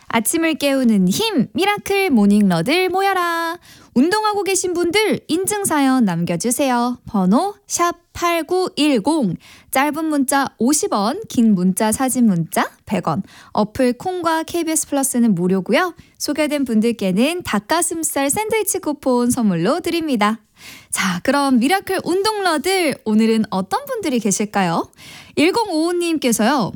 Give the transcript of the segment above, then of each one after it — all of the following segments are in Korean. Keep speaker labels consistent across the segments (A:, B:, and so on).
A: 아침을 깨우는 힘, 미라클 모닝러들 모여라. 운동하고 계신 분들 인증사연 남겨주세요. 번호 샵8910, 짧은 문자 50원, 긴 문자 사진 문자 100원, 어플 콩과 KBS 플러스는 무료고요. 소개된 분들께는 닭가슴살 샌드위치 쿠폰 선물로 드립니다. 자, 그럼 미라클 운동러들 오늘은 어떤 분들이 계실까요? 1055님께서요.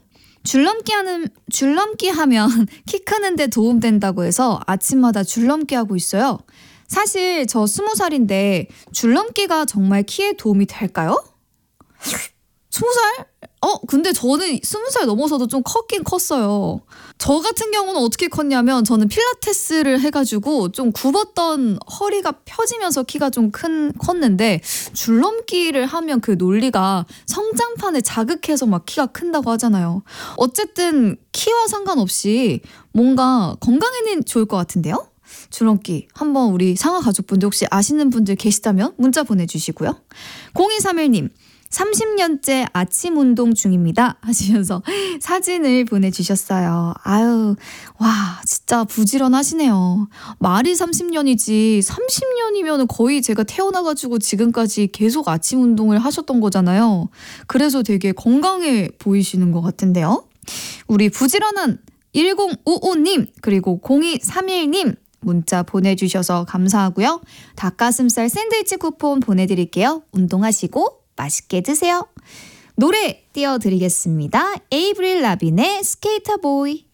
A: 줄넘기 하면 키 크는데 도움된다고 해서 아침마다 줄넘기 하고 있어요. 사실 저 20살인데 줄넘기가 정말 키에 도움이 될까요? 20살? 근데 저는 20살 넘어서도 좀 컸긴 컸어요. 저 같은 경우는 어떻게 컸냐면 저는 필라테스를 해가지고 좀 굽었던 허리가 펴지면서 키가 좀 컸는데 줄넘기를 하면 그 논리가 성장판을 자극해서 막 키가 큰다고 하잖아요. 어쨌든 키와 상관없이 뭔가 건강에는 좋을 것 같은데요? 줄넘기 한번 우리 상하 가족분들 혹시 아시는 분들 계시다면 문자 보내주시고요. 0231님 30년째 아침 운동 중입니다 하시면서 사진을 보내주셨어요. 아유, 와 진짜 부지런하시네요. 말이 30년이지 30년이면 거의 제가 태어나가지고 지금까지 계속 아침 운동을 하셨던 거잖아요. 그래서 되게 건강해 보이시는 것 같은데요. 우리 부지런한 1055님 그리고 0231님 문자 보내주셔서 감사하고요. 닭가슴살 샌드위치 쿠폰 보내드릴게요. 운동하시고 맛있게 드세요. 노래 띄워드리겠습니다. 에이브릴 라빈의 스케이터 보이.